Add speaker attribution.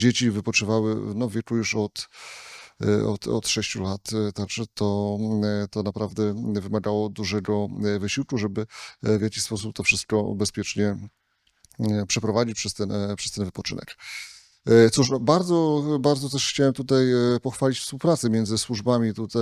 Speaker 1: dzieci wypoczywały no, w wieku już od 6 lat, także to naprawdę wymagało dużego wysiłku, żeby w jakiś sposób to wszystko bezpiecznie przeprowadzić przez ten wypoczynek. Cóż, bardzo też chciałem tutaj pochwalić współpracę między służbami tutaj